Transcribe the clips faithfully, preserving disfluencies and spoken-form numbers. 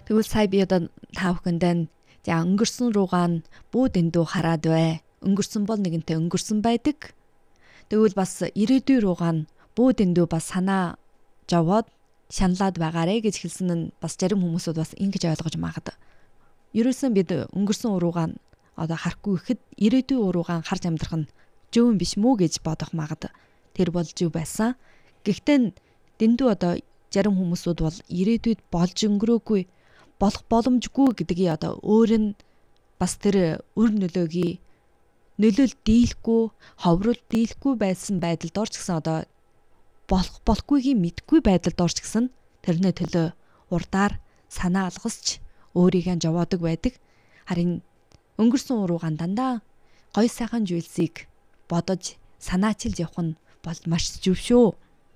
Тэгвэл сая би одоо та бүхэндээ за өнгөрсөн руугаа нь бүү дэндүү хараад бай. Өнгөрсөн бол нэгэнтээ өнгөрсөн байдаг. Тэгвэл бас ирээдүй руугаа нь бүү дэндүү бас санаа жовоод шаналаад байгаарэ гэж хэлсэн нь бас зарим хүмүүсүүд бас ингэж ойлгож магад. Ерөөсөн бид өнгөрсөн уруугаа нь одоо харахгүй ихэд ирээдүй уруугаа харж амьдрах нь зөвөн биш мүү гэж бодох магад. Тэр бол зөв байсан. Гэхдээ дэндүү одоо зарим хүмүүсүүд бол ирээдүйд болж өнгөрөөгүй болох боломжгүй гэдгийг одоо өөр нь бас тэр өр нөлөөгийн нөлөөл дийлэхгүй, ховрол дийлэхгүй байсан байдалд орч гэсэн одоо болох болохгүйгийн мэдгүй байдалд орч гэсэн тэрнээ төлөө урдаар санаа алгасч өөрийгөө жовоодог байдаг. Харин өнгөрсөн уруугаан дандаа гой сайхан зүйлсийг бодож санаачилж явах нь бол маш зөв шүү.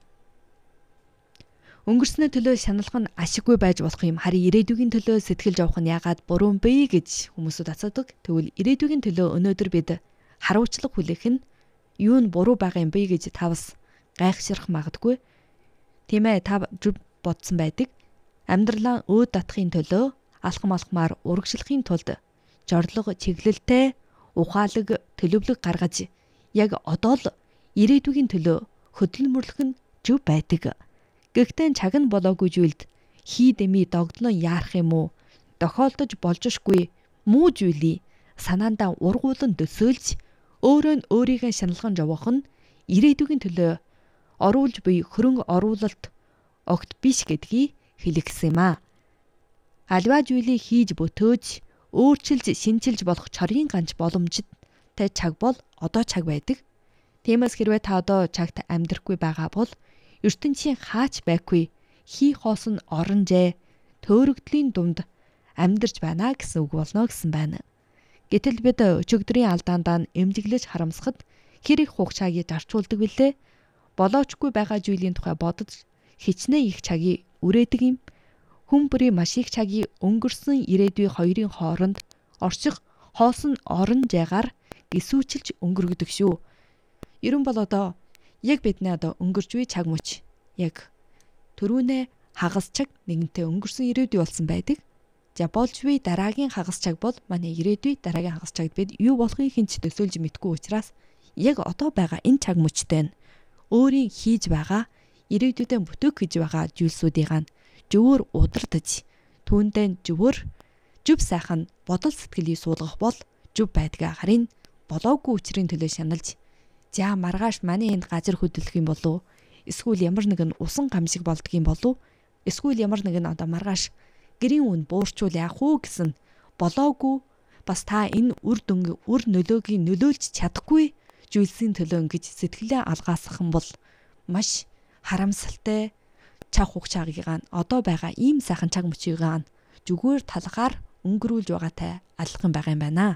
Өнгөрснөө төлөө шаналх нь ашиггүй байж болох юм. Харин ирээдүйн төлөө сэтгэлж явах нь яагаад буруу бэ гэж хүмүүсүүд асуудаг. Тэгвэл ирээдүйн төлөө өнөөдөр бид харуулчлага хүлээх нь юу нь буруу байгаа юм бэ гэж та бас гайхширах магадгүй. Тийм ээ, та бодсон байдаг. Амьдралаа өөд татахын төлөө алхам алхмаар урагшлахын тулд жорлого чиглэлтэй ухаалаг төлөвлөг гаргаж яг одоо л ирээдүйн төлөө хөдөлмөрлөх нь зөв байдаг. Гэхдээ цаг нь болоогүй зүйлд хий дэми догдлон яарах юм уу? Тохиолдож болжшгүй муу зүйлийг санаандаа ургуулan төсөөлж өөрөө нь өөрийгөө шаналхан жовоох нь ирээдүйн төлөө оруулж буй хөрөнгө оруулалт огт биш гэдгийг хэлэгсэн юм а. Аливаа зүйлийг хийж бүтөөж өөрчилж шинчилж болох чорын ганц боломжтой цаг бол одоо цаг байдаг. Тиймээс хэрвээ та одоо цагт амьдрахгүй байгаа бол ертөнцийн хаач байхгүй хий хоос нь оронжээ төөрөгдлийн дунд амьдарч байна гэсэн үг болно гэсэн байна. Гэтэл бид өчигдрийн алдаандаа нь эмзэглэж харамсахад хэр их хугацааг зарчуулдаг билээ. Болоочгүй байгаа зүйлийн тухай бодож хичнээн их цагийг үрээдэг юм. Хүн бүрийн маш их цагийг өнгөрсөн ирээдүй хоёрын хооронд орчих хоос нь оронжээгаар гисүүчилж өнгөргөдөг шүү. Ерөн бол одоо яг бидний одоо өнгөрч буй цаг мөч яг түрүүнээ хагас цаг нэгэнтээ өнгөрсөн ирээдүй болсон байдаг. За болж буй дараагийн хагас цаг бол манай ирээдүй дараагийн хагас цагт бид юу болохыг хинч төсөөлж мэдгүй учраас яг одоо байгаа энэ цаг мөчтэй нь өөрийн хийж байгаа ирээдүйдээ бүтээх гэж байгаа зүйлсүүдийг нь зөвөр удирдах түүндээ зөвөр зөв сайхан бодол сэтгэлийг суулгах бол зөв байдгаа. Харин болоогүй учрын төлөө шаналж за маргааш манай энд газар хөдлөх юм болов? Эсвэл ямар нэгэн усан гамшиг болдго юм болов? Эсвэл ямар нэгэн одоо маргааш гэрийн үн буурчвал яах вэ гэсэн болоогүй бас та энэ үр дүнг үр нөлөөгийн нөлөөлж чадахгүй зүйлсийн төлөө ингэж сэтгэлээ алгаасах юм бол маш харамсалтай цаг хугацаагийг одоо байгаа ийм сайхан цаг мөчийг зүгээр талгаар өнгөрүүлж байгаатай адилхан байгаа юм байна.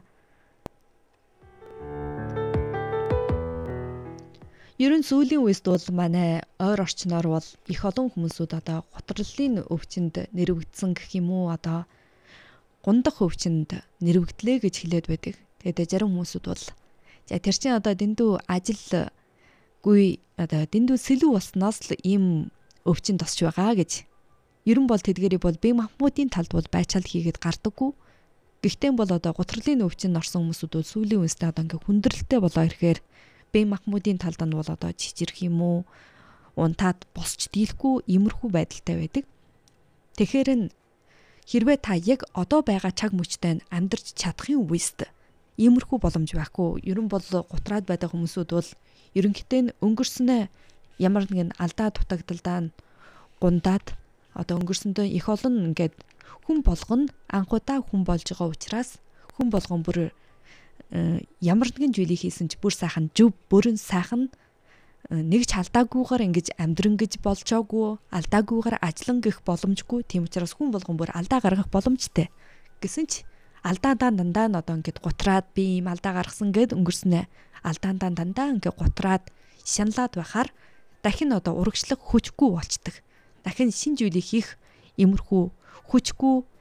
Ерөн сүүлийн үеэс бол манай ойр орчноор бол их олон хүмүүсүүд одоо готроллын өвчнөд нэрвэгдсэн гэх юм уу одоо гундах өвчнөд нэрвэгдлээ гэж хэлээд байдаг. Тэгээд зарим хүмүүсүүд бол за тэр чинь одоо дэндүү ажилгүй одоо дэндүү сэлүү болсноос л ийм өвчин тосч байгаа гэж. Ерөн бол тэдгэрийг бол Бэг Махмуудын талд бол байцаал хийгээд гардаггүй. Гэхдээ бол одоо готроллын өвчин орсон хүмүүсүүд бол сүүлийн үеэс одоо ингээ хүндрэлтэй болоо ирэхээр Бэг Махмуудын талд нь бол одоо чичирх юм уу унтаад босч дийлэхгүй иймэрхүү байдалтай байдаг. Тэгэхээр нь хэрвээ та яг одоо байгаа цаг мөчтөд амьдарч чадахын үеэст иймэрхүү боломж байхгүй. Ерөн бол гутраад байдаг хүмүүсүүд бол ерөнхийдөө өнгөрснөө ямар нэгэн алдаа дутагдалдаа гундаад одоо өнгөрсөндөө их олон ингээд хүн болгоно анхудаа хүн болж байгаа учраас хүн болгон бүр ямар нэгэн зүйлийг хийсэн ч бүр сайхан зөв бүрэн сайхан нэг ч алдаагүйгээр ингэж амьдран гэж болчоогүй алдаагүйгээр ажиллан гэх боломжгүй. Тийм учраас хүн болгон бүр алдаа гаргах боломжтой. Гэсэн ч алдаадаа дандаа нь одоо ингээд гутраад би ийм алдаа гаргасан гэд өнгөрснөө алдаандаа дандаа ингээд гутраад шаналаад байхаар дахин одоо урагшлах хүчгүй болчдөг. Дахин шинэ зүйлийг хийх иймэрхүү хүчгүй